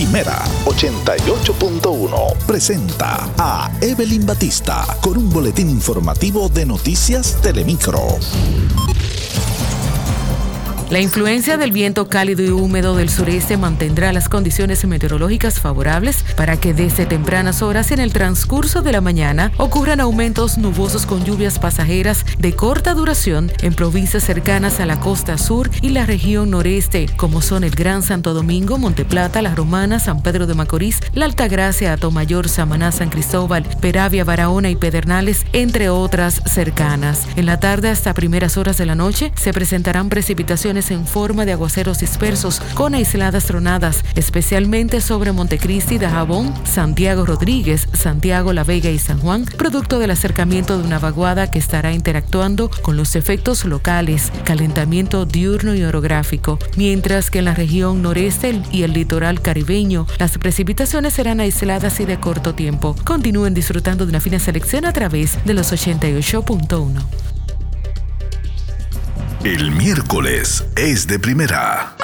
Primera 88.1 presenta a Evelyn Batista con un boletín informativo de Noticias Telemicro. La influencia del viento cálido y húmedo del sureste mantendrá las condiciones meteorológicas favorables para que desde tempranas horas en el transcurso de la mañana ocurran aumentos nubosos con lluvias pasajeras de corta duración en provincias cercanas a la costa sur y la región noreste, como son el Gran Santo Domingo, Monteplata, La Romana, San Pedro de Macorís, La Altagracia, Atomayor, Samaná, San Cristóbal, Peravia, Barahona y Pedernales, entre otras cercanas. En la tarde hasta primeras horas de la noche se presentarán precipitaciones en forma de aguaceros dispersos con aisladas tronadas, especialmente sobre Montecristi, Dajabón, Santiago Rodríguez, Santiago La Vega y San Juan, producto del acercamiento de una vaguada que estará interactuando con los efectos locales, calentamiento diurno y orográfico, mientras que en la región noreste y el litoral caribeño las precipitaciones serán aisladas y de corto tiempo. Continúen disfrutando de una fina selección a través de los 88.1. El miércoles es de primera.